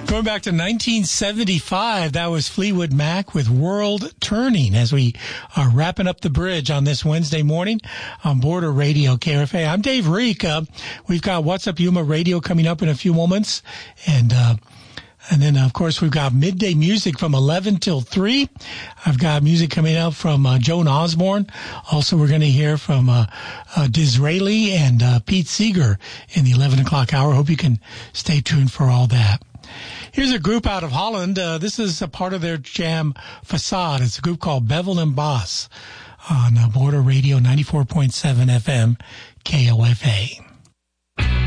Going back to 1975, that was Fleetwood Mac with World Turning as we are wrapping up the bridge on this Wednesday morning on Border Radio KRFA. I'm Dave Reek. We've got What's Up Yuma Radio coming up in a few moments. And then, of course, we've got midday music from 11 till 3. I've got music coming up from Joan Osborne. Also, we're going to hear from Disraeli and Pete Seeger in the 11 o'clock hour. Hope you can stay tuned for all that. Here's a group out of Holland. This is a part of their jam Facade. It's a group called Bevel and Boss on Border Radio 94.7 FM KOFA.